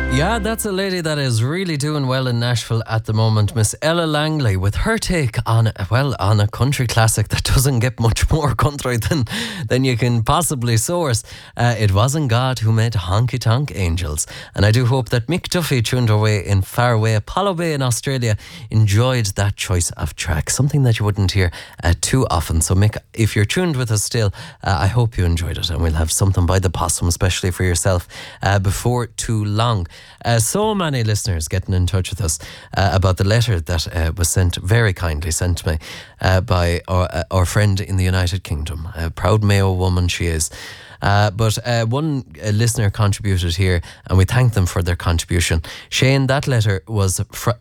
Yeah, that's a lady that is really doing well in Nashville at the moment, Miss Ella Langley, with her take on a country classic that doesn't get much more country than you can possibly source. It wasn't God who made honky tonk angels, and I do hope that Mick Duffy, tuned away in faraway Apollo Bay in Australia, enjoyed that choice of track, something that you wouldn't hear too often. So Mick, if you're tuned with us still, I hope you enjoyed it, and we'll have something by the possum, especially for yourself, before too long. So many listeners getting in touch with us about the letter that was very kindly sent to me by our friend in the United Kingdom. A proud Mayo woman she is. But one listener contributed here, and we thank them for their contribution. Shane, that letter was...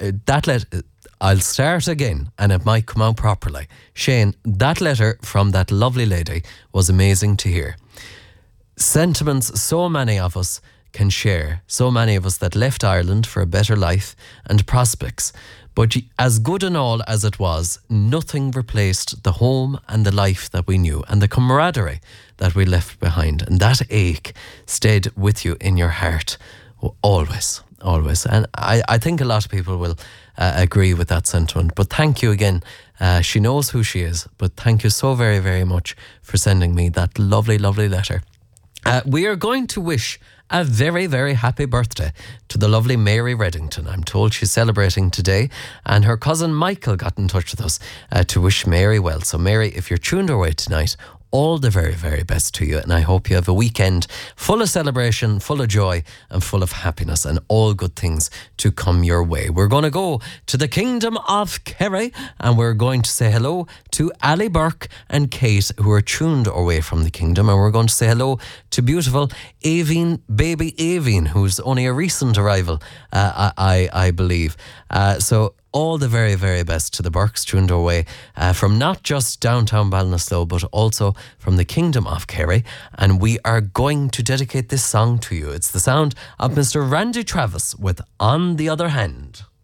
I'll start again, and it might come out properly. Shane, that letter from that lovely lady was amazing to hear. Sentiments so many of us can share, so many of us that left Ireland for a better life and prospects. But as good and all as it was, nothing replaced the home and the life that we knew and the camaraderie that we left behind. And that ache stayed with you in your heart always, always. And I think a lot of people will agree with that sentiment. But thank you again. She knows who she is, but thank you so very, very much for sending me that lovely, lovely letter. We are going to wish a very, very happy birthday to the lovely Mary Reddington. I'm told she's celebrating today, and her cousin Michael got in touch with us to wish Mary well. So Mary, if you're tuned away tonight, all the very, very best to you, and I hope you have a weekend full of celebration, full of joy, and full of happiness, and all good things to come your way. We're going to go to the Kingdom of Kerry, and we're going to say hello to Ali Burke and Kate, who are tuned away from the Kingdom, and we're going to say hello to beautiful Aveen, baby Aveen, who's only a recent arrival, I believe. So all the very, very best to the Burkes, tuned away from not just downtown Ballinasloe, but also from the Kingdom of Kerry. And we are going to dedicate this song to you. It's the sound of Mr. Randy Travis with On the Other Hand.